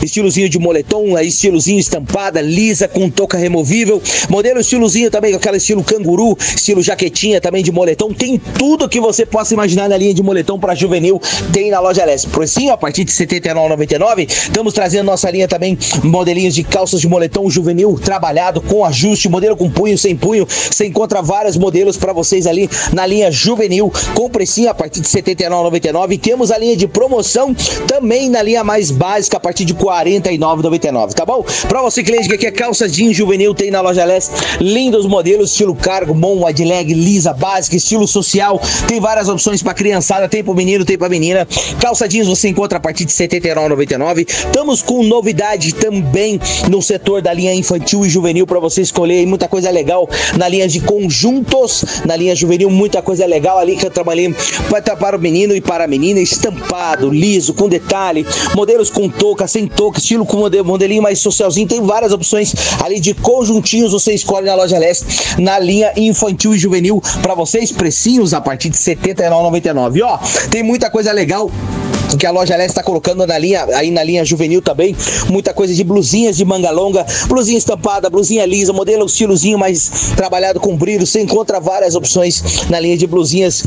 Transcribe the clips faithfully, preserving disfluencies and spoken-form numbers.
estilozinho de moletom, estilozinho estampada, lisa, com touca removível, modelo estilozinho também, com aquela estilo canguru, estilo jaquetinha também de moletom, tem tudo que você possa imaginar na linha de moletom para juvenil, tem na Loja Leste. Precinho a partir de setenta e nove reais e noventa e nove centavos, estamos trazendo nossa linha também, modelinhos de calças de moletom juvenil, trabalhado com ajuste, modelo com punho, sem punho, você encontra vários modelos para vocês ali na linha juvenil, com precinho a partir de setenta e nove reais e noventa e nove centavos, e temos a linha de promoção também na linha mais básica a partir de quarenta e nove reais e noventa e nove centavos, tá bom? Para você cliente que quer calça jeans juvenil, tem na Loja Leste, lindos modelos, estilo cargo, bom, wide leg, lisa, básica, estilo social, tem várias opções para criançada, tem pro menino, tem pra menina, calça jeans você encontra a partir de setenta e nove reais e noventa e nove centavos, estamos com novidade também no setor da linha infantil e juvenil para você escolher, muita coisa legal na linha de conjuntos, na linha juvenil, muita coisa legal ali que eu trabalhei para o menino e para a menina, estampado, liso, com detalhe, modelos com touca, sem touca, estilo com modelinho mais socialzinho, tem várias opções ali de conjuntinhos, você escolhe na Loja Leste, na linha infantil e juvenil, para vocês, precinhos a partir de setenta e nove reais e noventa e nove centavos. Ó, tem muita coisa legal que a Loja Leste está colocando na linha, aí na linha juvenil também, muita coisa de blusinhas de manga longa, blusinha estampada, blusinha lisa, modelo estilozinho mais trabalhado com brilho, você encontra várias opções na linha de blusinhas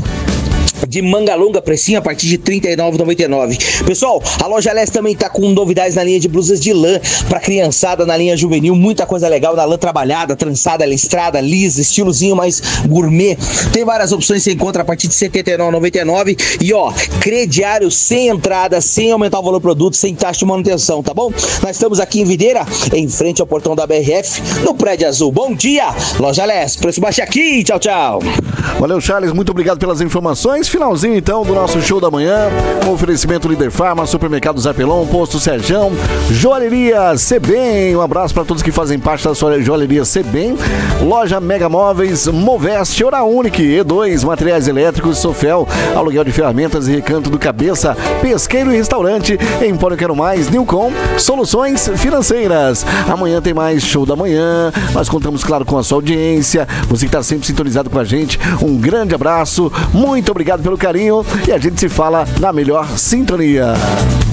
de manga longa, precinho a partir de trinta e nove reais e noventa e nove centavos. Pessoal, a Loja Leste também tá com novidades na linha de blusas de lã para criançada na linha juvenil, muita coisa legal na lã trabalhada, trançada, listrada, lisa, estilozinho mais gourmet. Tem várias opções, você encontra a partir de setenta e nove reais e noventa e nove centavos. E ó, crediário sem entrada, sem aumentar o valor do produto, sem taxa de manutenção, tá bom? Nós estamos aqui em Videira, em frente ao portão da B R F, no Prédio Azul. Bom dia, Loja Leste, preço baixo aqui, tchau, tchau. Valeu, Charles, muito obrigado pelas informações. Finalzinho então do nosso show da manhã, com oferecimento Líder Farma, Supermercado Zapelon, Posto Serjão, Joalheria Sebem, um abraço para todos que fazem parte da sua Joalheria Sebem, Loja Mega Móveis, Moveste, Hora Única, E dois, Materiais Elétricos, Sofel, aluguel de ferramentas e Recanto do Cabeça, Pesqueiro e Restaurante, Empório Quero Mais, Nilcom, Soluções Financeiras. Amanhã tem mais show da manhã, nós contamos, claro, com a sua audiência, você que está sempre sintonizado com a gente, um grande abraço, muito obrigado pelo carinho e a gente se fala na melhor sintonia.